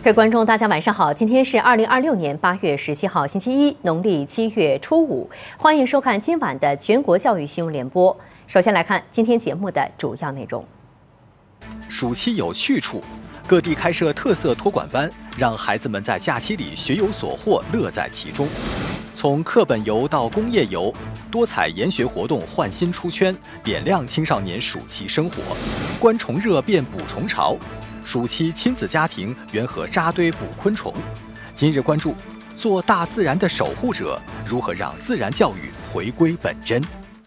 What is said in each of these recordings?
各位观众，大家晚上好！今天是2026年8月17号，星期一，农历7月初5。欢迎收看今晚的全国教育新闻联播。首先来看今天节目的主要内容。 暑期有去处，各地开设特色托管班，让孩子们在假期里学有所获，乐在其中。从课本游到工业游，多彩研学活动焕新出圈，点亮青少年暑期生活。观虫热变捕虫潮。暑期亲子家庭缘何扎堆捕昆虫？今日关注：做大自然的守护者，如何让自然教育回归本真？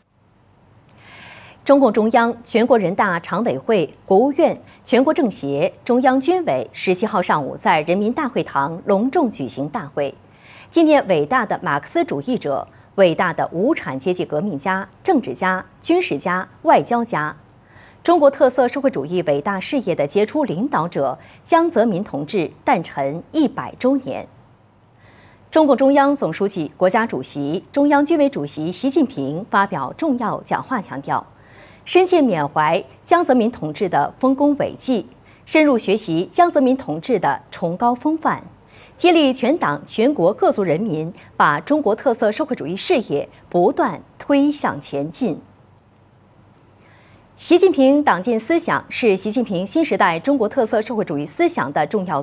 中共中央、全国人大常委会、国务院、全国政协、中央军委17号上午在人民大会堂隆重举行大会，纪念伟大的马克思主义者、伟大的无产阶级革命家、政治家、军事家、外交家。中国特色社会主义伟大事业的杰出领导者江泽民同志诞辰100周年。中共中央总书记、国家主席、中央军委主席习近平发表重要讲话，强调，深切缅怀江泽民同志的丰功伟绩，深入学习江泽民同志的崇高风范，激励全党全国各族人民把中国特色社会主义事业不断推向前进。习近平党建思想是习近平新时代中国特色社会主义思想的重要